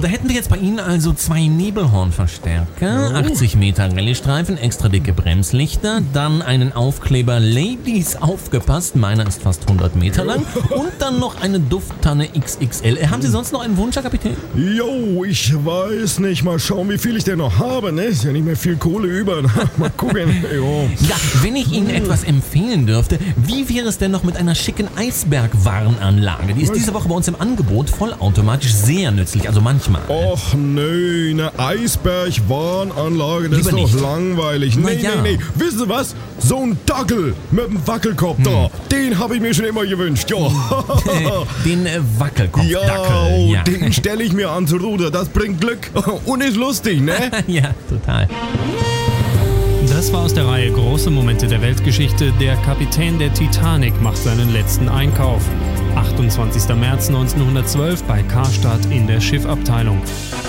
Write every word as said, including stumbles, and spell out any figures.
da hätten wir jetzt bei Ihnen also zwei Nebelhornverstärker, Oh. achtzig Meter Rallye-Streifen, extra dicke Bremslichter, dann einen Aufkleber Ladies aufgepasst, meiner ist fast hundert Meter lang, und dann noch eine Dufttanne X X L. Haben Sie sonst noch einen Wunsch, Herr Kapitän? Jo, ich weiß nicht. Mal schauen, wie viel ich denn noch habe, ne? Ist ja nicht mehr viel Kohle über. Mal gucken. Jo. Ja, wenn ich Ihnen etwas empfehlen dürfte, wie wäre es denn noch mit einer schicken Eisbergwarnanlage? Die ist Was? diese Woche bei uns im Angebot, vollautomatisch, sehr nützlich, also manchmal. Och nö, eine Eisbergwarnanlage, das Lieber ist doch nicht. langweilig. Na Nee, ja. nee, nee. Wissen Sie was? So ein Dackel mit einem Wackelkopf da, den habe ich mir schon immer gewünscht. Ja, Den äh, Wackelkopfdackel. ja, Ja. den stelle ich mir ans Ruder. Das bringt Glück und ist lustig, ne? Ja, total. Das war aus der Reihe Große Momente der Weltgeschichte. Der Kapitän der Titanic macht seinen letzten Einkauf. achtundzwanzigster März neunzehnhundertzwölf bei Karstadt in der Schiffabteilung.